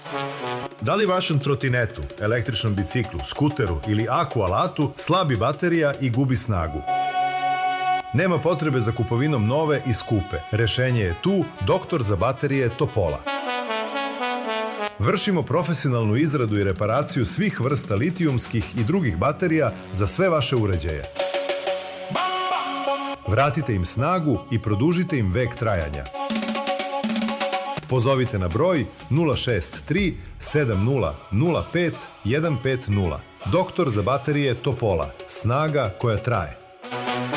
Da li vašem trotinetu, električnom biciklu, skuteru ili aku-alatu slabi baterija i gubi snagu? Nema potrebe za kupovinom nove i skupe. Rešenje je tu, doktor za baterije Topola. Vršimo profesionalnu izradu i reparaciju svih vrsta litijumskih i drugih baterija za sve vaše uređaje. Vratite im snagu i produžite im vek trajanja. Pozovite na broj 063 7005 150. Doktor za baterije Topola. Snaga koja traje.